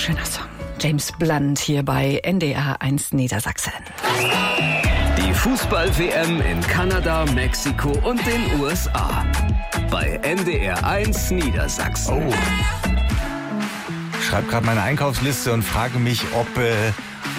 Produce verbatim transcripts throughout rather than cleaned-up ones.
schöner Song. James Blunt hier bei N D R eins Niedersachsen. Die Fußball-W M in Kanada, Mexiko und den U S A. Bei N D R eins Niedersachsen. Oh. Ich schreibe gerade meine Einkaufsliste und frage mich, ob, äh,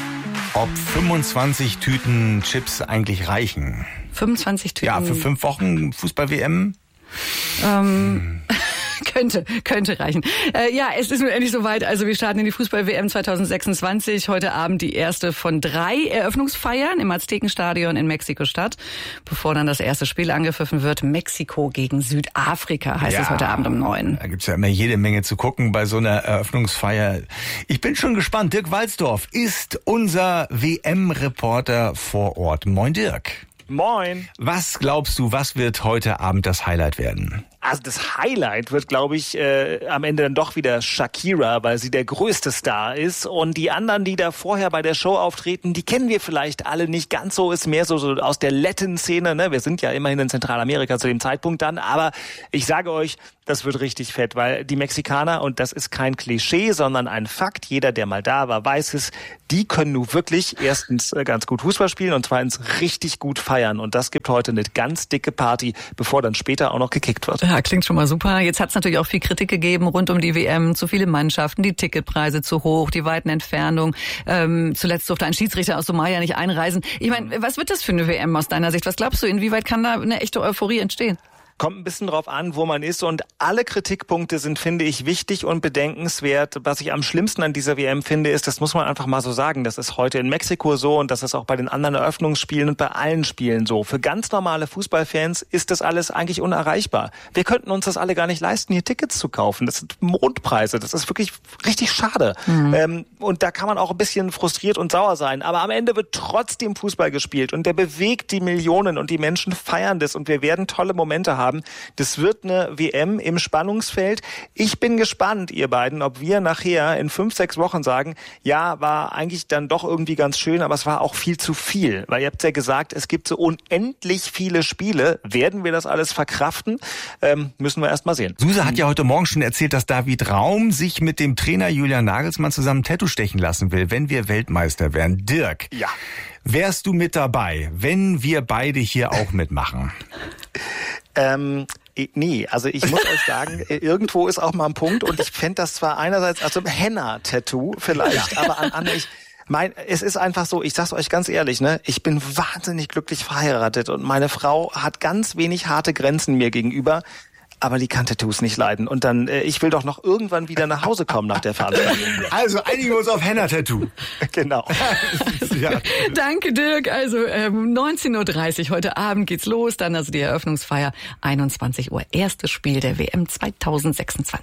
ob fünfundzwanzig Tüten Chips eigentlich reichen. fünfundzwanzig Tüten? Ja, für fünf Wochen Fußball-W M? Ähm... Hm. Könnte, könnte reichen. Äh, ja, es ist nun endlich soweit. Also wir starten in die Fußball-W M zwanzig sechsundzwanzig. Heute Abend die erste von drei Eröffnungsfeiern im Aztekenstadion in Mexiko-Stadt. Bevor dann das erste Spiel angepfiffen wird. Mexiko gegen Südafrika heißt ja, es heute Abend um neun. Da gibt's ja immer jede Menge zu gucken bei so einer Eröffnungsfeier. Ich bin schon gespannt. Dirk Walzdorf ist unser W M-Reporter vor Ort. Moin Dirk. Moin. Was glaubst du, was wird heute Abend das Highlight werden? Also das Highlight wird, glaube ich, äh, am Ende dann doch wieder Shakira, weil sie der größte Star ist. Und die anderen, die da vorher bei der Show auftreten, die kennen wir vielleicht alle nicht ganz so. Ist mehr so, so aus der Latin-Szene. Ne? Wir sind ja immerhin in Zentralamerika zu dem Zeitpunkt dann. Aber ich sage euch, das wird richtig fett, weil die Mexikaner, und das ist kein Klischee, sondern ein Fakt, jeder, der mal da war, weiß es, die können nun wirklich erstens ganz gut Fußball spielen und zweitens richtig gut feiern. Und das gibt heute eine ganz dicke Party, bevor dann später auch noch gekickt wird. Ja, klingt schon mal super. Jetzt hat es natürlich auch viel Kritik gegeben rund um die W M. Zu viele Mannschaften, die Ticketpreise zu hoch, die weiten Entfernungen. Ähm, zuletzt durfte ein Schiedsrichter aus Somalia nicht einreisen. Ich meine, was wird das für eine W M aus deiner Sicht? Was glaubst du, inwieweit kann da eine echte Euphorie entstehen? Kommt ein bisschen drauf an, wo man ist, und alle Kritikpunkte sind, finde ich, wichtig und bedenkenswert. Was ich am schlimmsten an dieser W M finde, ist, das muss man einfach mal so sagen, das ist heute in Mexiko so und das ist auch bei den anderen Eröffnungsspielen und bei allen Spielen so. Für ganz normale Fußballfans ist das alles eigentlich unerreichbar. Wir könnten uns das alle gar nicht leisten, hier Tickets zu kaufen. Das sind Mondpreise, das ist wirklich richtig schade. Mhm. Ähm, und da kann man auch ein bisschen frustriert und sauer sein. Aber am Ende wird trotzdem Fußball gespielt und der bewegt die Millionen und die Menschen feiern das und wir werden tolle Momente haben. Das wird eine W M im Spannungsfeld. Ich bin gespannt, ihr beiden, ob wir nachher in fünf, sechs Wochen sagen, ja, war eigentlich dann doch irgendwie ganz schön, aber es war auch viel zu viel. Weil ihr habt ja gesagt, es gibt so unendlich viele Spiele. Werden wir das alles verkraften? Ähm, müssen wir erst mal sehen. Suse hat ja heute Morgen schon erzählt, dass David Raum sich mit dem Trainer Julian Nagelsmann zusammen Tattoo stechen lassen will, wenn wir Weltmeister werden. Dirk, ja. Wärst du mit dabei, wenn wir beide hier auch mitmachen? Ähm, nee, also ich muss euch sagen, irgendwo ist auch mal ein Punkt und ich fände das zwar einerseits, also Henna-Tattoo vielleicht, ja. aber an, an ich, mein, es ist einfach so, ich sag's euch ganz ehrlich, ne, ich bin wahnsinnig glücklich verheiratet und meine Frau hat ganz wenig harte Grenzen mir gegenüber. Aber die kann Tattoos nicht leiden. Und dann, äh, ich will doch noch irgendwann wieder nach Hause kommen nach der Veranstaltung. Also einigen wir uns auf Henna-Tattoo. Genau. Ja. Danke, Dirk. Also ähm, neunzehn Uhr dreißig heute Abend geht's los. Dann also die Eröffnungsfeier, einundzwanzig Uhr. Erstes Spiel der W M zwanzig sechsundzwanzig.